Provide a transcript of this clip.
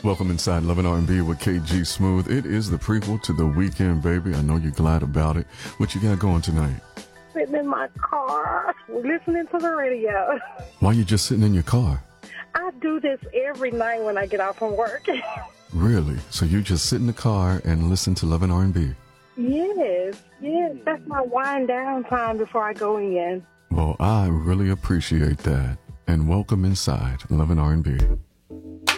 Welcome inside Love and R&B with KG Smooth. It is the prequel to The Weekend, baby. I know you're glad about it. What you got going tonight? Sitting in my car, listening to the radio. Why you just sitting in your car? I do this every night when I get off from work. Really? So you just sit in the car and listen to Love and R&B? Yes. That's my wind down time before I go in. Well, I really appreciate that. And welcome inside Love and R&B.